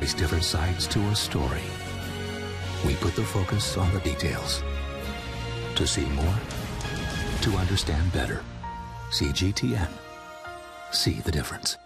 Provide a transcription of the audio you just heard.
always different sides to a story. We put the focus on the details. To see more, to understand better. See GTN. See the difference.